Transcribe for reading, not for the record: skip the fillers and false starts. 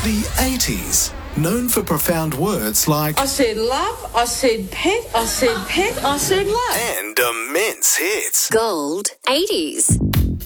The 80s, known for profound words like I said love, I said pet, I said love. and immense hits. Gold 80s.